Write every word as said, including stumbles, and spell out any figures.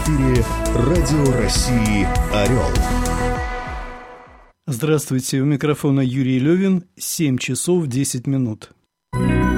эфире Радио России «Орел». Здравствуйте, у микрофона Юрий Левин, семь часов десять минут.